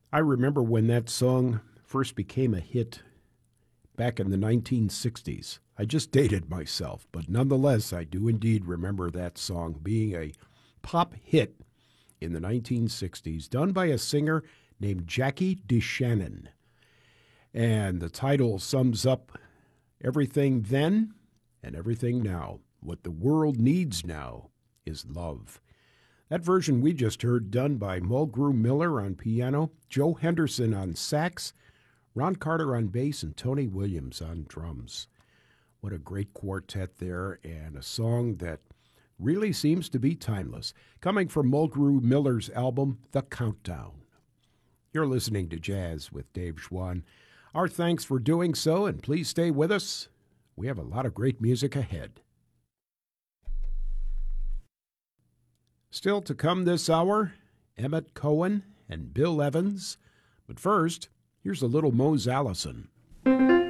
I remember when that song first became a hit back in the 1960s. I just dated myself, but nonetheless, I do indeed remember that song being a pop hit in the 1960s, done by a singer named Jackie DeShannon. And the title sums up everything then and everything now. What the world needs now is love. That version we just heard, done by Mulgrew Miller on piano, Joe Henderson on sax, Ron Carter on bass, and Tony Williams on drums. What a great quartet there, and a song that really seems to be timeless, coming from Mulgrew Miller's album, The Countdown. You're listening to Jazz with Dave Schwann. Our thanks for doing so, and please stay with us. We have a lot of great music ahead. Still to come this hour, Emmett Cohen and Bill Evans. But first, here's a little Mose Allison.